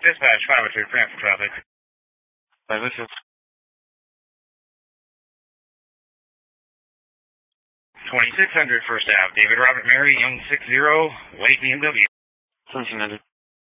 Dispatch 502, clear for traffic. This is 2600 First Ave, David Robert Mary, Young 60, White BMW. 1700.